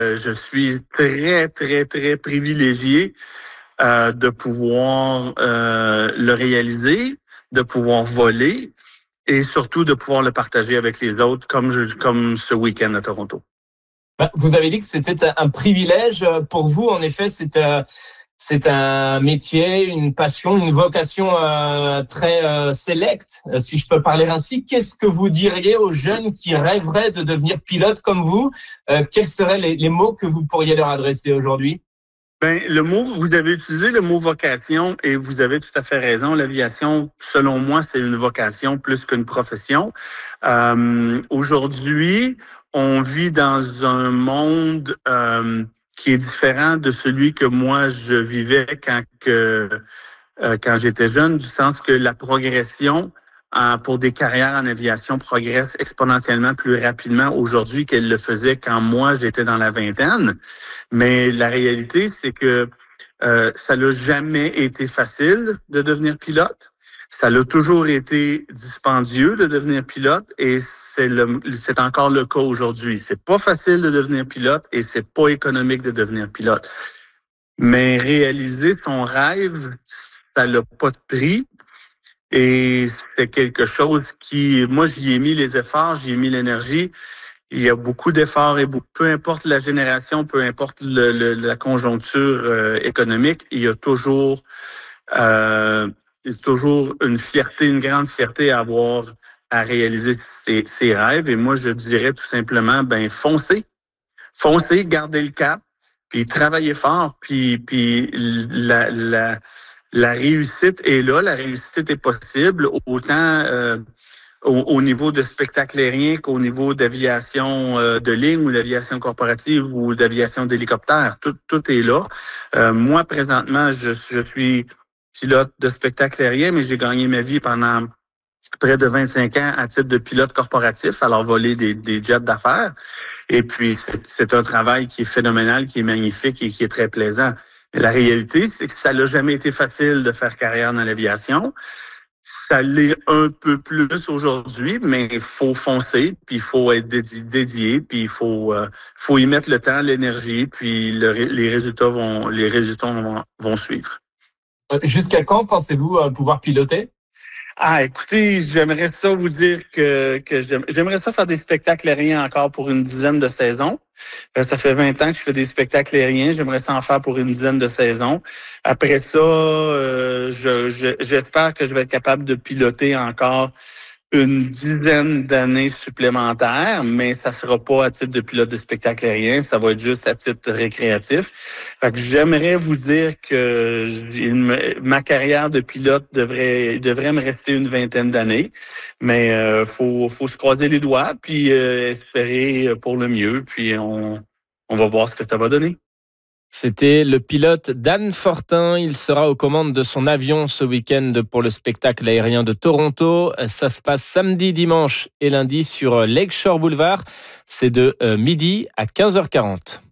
Je suis très, très, très privilégié de pouvoir le réaliser, de pouvoir voler et surtout de pouvoir le partager avec les autres comme ce week-end à Toronto. Vous avez dit que c'était un privilège pour vous. En effet, c'est un métier, une passion, une vocation très sélecte, si je peux parler ainsi. Qu'est-ce que vous diriez aux jeunes qui rêveraient de devenir pilote comme vous? Quels seraient les mots que vous pourriez leur adresser aujourd'hui? Vous avez utilisé le mot vocation et vous avez tout à fait raison. L'aviation, selon moi, c'est une vocation plus qu'une profession. Aujourd'hui, on vit dans un monde qui est différent de celui que moi je vivais quand j'étais jeune, du sens que la progression pour des carrières en aviation progresse exponentiellement plus rapidement aujourd'hui qu'elle le faisait quand moi j'étais dans la vingtaine. Mais la réalité, c'est que ça n'a jamais été facile de devenir pilote. Ça l'a toujours été dispendieux de devenir pilote et c'est encore le cas aujourd'hui. C'est pas facile de devenir pilote et c'est pas économique de devenir pilote. Mais réaliser son rêve, ça n'a pas de prix. Et c'est quelque chose moi, j'y ai mis les efforts, j'y ai mis l'énergie. Il y a beaucoup d'efforts et peu importe la génération, peu importe la conjoncture économique, il y a toujours une fierté, une grande fierté à réaliser ses rêves. Et moi, je dirais tout simplement, foncez, gardez le cap, puis travaillez fort, puis la réussite est là, la réussite est possible, autant au niveau de spectacle aérien qu'au niveau d'aviation de ligne ou d'aviation corporative ou d'aviation d'hélicoptère. Tout est là. Moi, présentement, je suis pilote de spectacle aérien, mais j'ai gagné ma vie pendant près de 25 ans à titre de pilote corporatif, alors voler des jets d'affaires. Et puis, c'est un travail qui est phénoménal, qui est magnifique et qui est très plaisant. Mais la réalité, c'est que ça n'a jamais été facile de faire carrière dans l'aviation. Ça l'est un peu plus aujourd'hui, mais il faut foncer, puis il faut être dédié, puis il faut y mettre le temps, l'énergie, puis les résultats vont suivre. Jusqu'à quand pensez-vous pouvoir piloter? Écoutez, j'aimerais ça vous dire que j'aimerais ça faire des spectacles aériens encore pour une dizaine de saisons. Ça fait 20 ans que je fais des spectacles aériens. J'aimerais ça en faire pour une dizaine de saisons. Après ça, j'espère que je vais être capable de piloter encore une dizaine d'années supplémentaires, mais ça sera pas à titre de pilote de spectacle aérien, ça va être juste à titre récréatif. Fait que j'aimerais vous dire que ma carrière de pilote devrait me rester une vingtaine d'années, mais faut se croiser les doigts puis espérer pour le mieux, puis on va voir ce que ça va donner. C'était le pilote Dan Fortin. Il sera aux commandes de son avion ce week-end pour le spectacle aérien de Toronto. Ça se passe samedi, dimanche et lundi sur Lakeshore Boulevard. C'est de midi à 15h40.